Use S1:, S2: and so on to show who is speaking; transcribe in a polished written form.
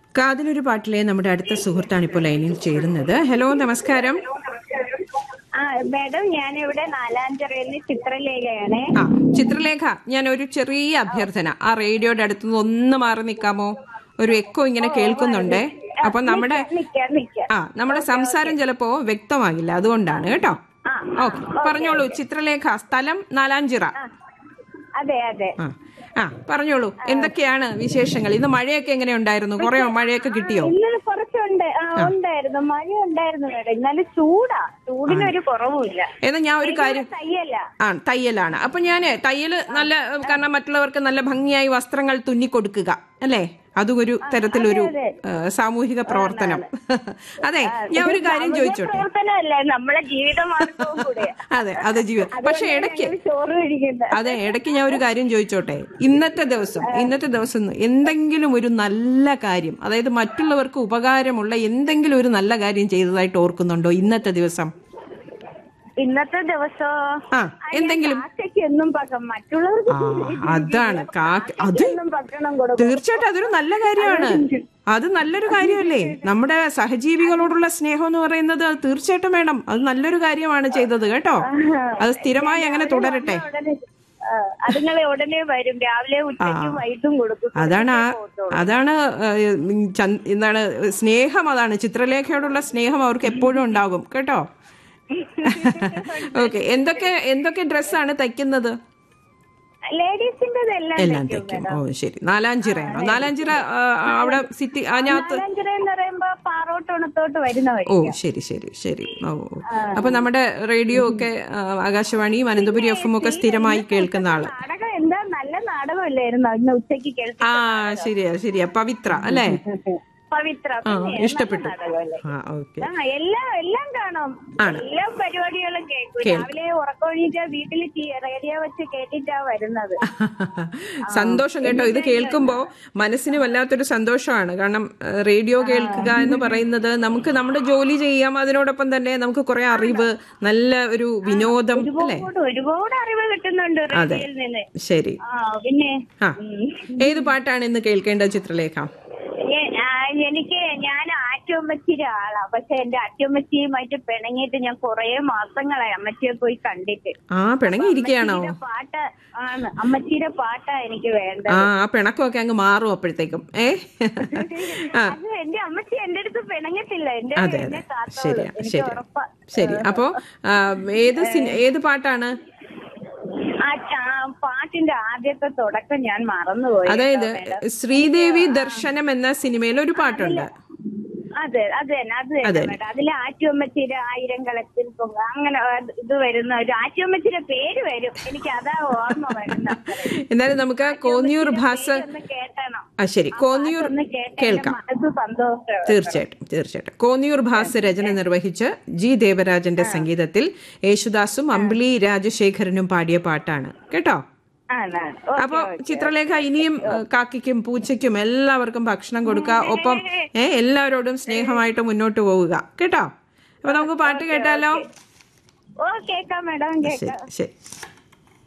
S1: കാതിലൊരു പാട്ടിലെ നമ്മുടെ അടുത്ത സുഹൃത്താണ് ഇപ്പോൾ ലൈനിൽ ചേരുന്നത്. ഹലോ, നമസ്കാരം.
S2: മാഡം, ഞാനിവിടെ നാലാഞ്ചിറയിൽ ചിത്രലേഖയാണ്.
S1: ചിത്രലേഖ, ഞാൻ ഒരു ചെറിയ അഭ്യർത്ഥന. ആ റേഡിയോയുടെ അടുത്തുനിന്ന് ഒന്ന് മാറി നിൽക്കാമോ? ഒരു എക്കോ ഇങ്ങനെ കേൾക്കുന്നുണ്ടേ. അപ്പൊ നമ്മുടെ സംസാരം ചിലപ്പോ വ്യക്തമാകില്ല, അതുകൊണ്ടാണ് കേട്ടോ. ഓക്കെ, പറഞ്ഞോളൂ ചിത്രലേഖ. സ്ഥലം നാലാഞ്ചിറ.
S2: അതെ അതെ.
S1: പറഞ്ഞോളൂ, എന്തൊക്കെയാണ് വിശേഷങ്ങൾ? ഇന്ന് മഴയൊക്കെ എങ്ങനെ ഉണ്ടായിരുന്നു? കുറെ മഴയൊക്കെ കിട്ടിയോ?
S2: ഇന്നലെ കുറച്ചുണ്ട്. ഉണ്ടായിരുന്നു, മഴ ഉണ്ടായിരുന്നു മേഡം. ഇന്നലെ ചൂടിനൊരു കുറവുമില്ല.
S1: എന്നാ ഞാൻ ഒരു കാര്യം, തയ്യലാണ്. അപ്പൊ ഞാന് തയ്യല് നല്ല, കാരണം മറ്റുള്ളവർക്ക് നല്ല ഭംഗിയായി വസ്ത്രങ്ങൾ തുന്നിക്കൊടുക്കുക അല്ലേ? അതും ഒരു തരത്തിലൊരു സാമൂഹിക പ്രവർത്തനം. അതെ, ഞാൻ ഒരു കാര്യം ചോദിച്ചോട്ടെ?
S2: നമ്മളെ ജീവിതമാർഗ്ഗവും കൂടെ.
S1: അതെ, അത് ജീവിതം. പക്ഷെ ഇടയ്ക്ക് ഞാൻ ഒരു കാര്യം ചോദിച്ചോട്ടെ? ഇന്നത്തെ ദിവസം എന്തെങ്കിലും ഒരു നല്ല കാര്യം, അതായത് മറ്റുള്ളവർക്ക് ഉപകാരമുള്ള എന്തെങ്കിലും ഒരു നല്ല കാര്യം ചെയ്തതായിട്ട് ഓർക്കുന്നുണ്ടോ ഇന്നത്തെ ദിവസം? എന്തെങ്കിലും അതാണ് അത് തീർച്ചയായിട്ടും അതൊരു നല്ല കാര്യമാണ്. അത് നല്ലൊരു കാര്യമല്ലേ? നമ്മുടെ സഹജീവികളോടുള്ള സ്നേഹം എന്ന് പറയുന്നത് തീർച്ചയായിട്ടും വേണം. അത് നല്ലൊരു കാര്യമാണ് ചെയ്തത് കേട്ടോ. അത് സ്ഥിരമായി അങ്ങനെ തുടരട്ടെ.
S2: ഉടനെ വരും, രാവിലെ ഉച്ചയ്ക്കും വൈകിട്ടും കൊടുക്കും.
S1: അതാണ് എന്താണ് സ്നേഹം. അതാണ് ചിത്രലേഖയോടുള്ള സ്നേഹം അവർക്ക് എപ്പോഴും ഉണ്ടാകും കേട്ടോ. ഓക്കെ, എന്തൊക്കെ ഡ്രസ്സാണ് തയ്ക്കുന്നത്? എല്ലാം തയ്ക്കും. ഓ ശരി. നാലാഞ്ചിറയാണോ? നാലാഞ്ചിറ അവിടെ സിറ്റി അതിനകത്ത്? ഓ ശരി. ഓ, അപ്പൊ നമ്മുടെ റേഡിയോ ഒക്കെ ആകാശവാണിയും അനന്തപുരി എഫും ഒക്കെ സ്ഥിരമായി കേൾക്കുന്ന ആള്.
S2: നല്ല നാടകമല്ലായിരുന്നു ഇന്ന് ഉച്ചയ്ക്ക് കേൾക്കുന്നത്?
S1: ശരിയാ. പവിത്ര അല്ലേ?
S2: പവിത്ര
S1: ഇഷ്ടപ്പെട്ടു.
S2: എല്ലാം കാണും, എല്ലാ പരിപാടികളും കേൾക്കും. രാവിലെ ഉറക്കമൊഴിച്ചാ വീട്ടിൽ റേഡിയോ വെച്ച് കേട്ടിട്ടാ വരുന്നത്.
S1: സന്തോഷം കേട്ടോ. ഇത് കേൾക്കുമ്പോ മനസ്സിന് വല്ലാത്തൊരു സന്തോഷമാണ്. കാരണം റേഡിയോ കേൾക്കുക എന്ന് പറയുന്നത് നമുക്ക് നമ്മുടെ ജോലി ചെയ്യാം, അതിനോടൊപ്പം തന്നെ നമുക്ക് കുറെ അറിവ്, നല്ല ഒരു വിനോദം അല്ലേ?
S2: ഒരുപാട് അറിവ് കിട്ടുന്നുണ്ട് റേഡിയോയിൽ നിന്ന്.
S1: ശരി.
S2: പിന്നെ
S1: ഏത് പാട്ടാണ് ഇന്ന് കേൾക്കേണ്ടത് ചിത്രലേഖ?
S2: ഞാൻ ആറ്റുമ്മച്ചിയുടെ ആളാ. പക്ഷെ എന്റെ അറ്റുമ്മച്ചിയുമായിട്ട് പിണങ്ങിയിട്ട് ഞാൻ കുറെ മാസങ്ങളായി അമ്മച്ചിയെ പോയി കണ്ടിട്ട്.
S1: പിണങ്ങിയിരിക്കുകയാണോ?
S2: പാട്ട് ആണ്, അമ്മച്ചിയുടെ പാട്ടാ എനിക്ക് വേണ്ടത്.
S1: ആ പിണക്കമൊക്കെ അങ്ങ് മാറും അപ്പോഴത്തേക്കും.
S2: അത് എന്റെ അമ്മച്ചി എന്റെ അടുത്ത് പിണങ്ങത്തില്ല.
S1: അതെ, ശരി. അപ്പോ ഏത് പാട്ടാണ്?
S2: പാട്ടിന്റെ ആദ്യത്തെ തുടക്കം ഞാൻ മറന്നുപോയി.
S1: അതായത് ശ്രീദേവി ദർശനം എന്ന സിനിമയിൽ ഒരു പാട്ടുണ്ട്.
S2: അതെ. അതിലെ ആറ്റുമ്മച്ചിയുടെ 1000 കളത്തിൽ പൊങ്ങ, അങ്ങനെ ഇത് വരുന്ന ഒരു ആറ്റുമ്മച്ചിയുടെ പേര് വരും. എനിക്ക് അതാ ഓർമ്മ വരുന്നത്.
S1: എന്നാലും നമുക്ക് കോന്നിയൂർ ഭാസ
S2: കേട്ടണം.
S1: ശരി, കോന്നിയൂർ കേൾക്കാം. തീർച്ചയായിട്ടും. കോന്നിയൂർ ഭാസ് രചന നിർവഹിച്ച് ജി ദേവരാജന്റെ സംഗീതത്തിൽ യേശുദാസും അമ്പിളി രാജശേഖരനും പാടിയ പാട്ടാണ് കേട്ടോ. അപ്പൊ ചിത്രലേഖ, ഇനിയും കാക്കിക്കും പൂച്ചയ്ക്കും എല്ലാവർക്കും ഭക്ഷണം കൊടുക്കുക. ഒപ്പം എല്ലാവരോടും സ്നേഹമായിട്ട് മുന്നോട്ട് പോവുക കേട്ടോ. അപ്പൊ നമുക്ക് പാട്ട് കേട്ടാലോ?
S2: കേൾക്കാം മേഡം,
S1: ശരി.